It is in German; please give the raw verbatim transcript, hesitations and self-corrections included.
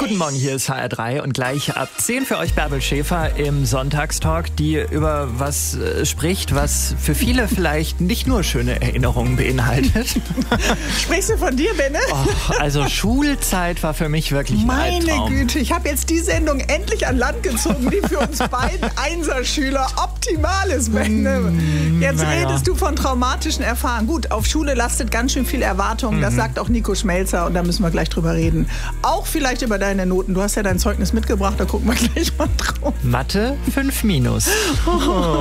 Guten Morgen, hier ist H R drei und gleich ab zehn für euch Bärbel Schäfer im Sonntagstalk, die über was äh, spricht, was für viele vielleicht nicht nur schöne Erinnerungen beinhaltet. Sprichst du von dir, Benne? Oh, also Schulzeit war für mich wirklich ein Meine Albtraum. Güte, ich habe jetzt die Sendung endlich an Land gezogen, die für uns beiden Einserschüler optimal ist, Benne. Jetzt naja. redest du von traumatischen Erfahrungen. Gut, auf Schule lastet ganz schön viel Erwartung, das sagt auch Nico Schmelzer und da müssen wir gleich drüber reden. Auch vielleicht über deine Noten. Du hast ja dein Zeugnis mitgebracht, da gucken wir gleich mal drauf. Mathe fünf minus. Oh.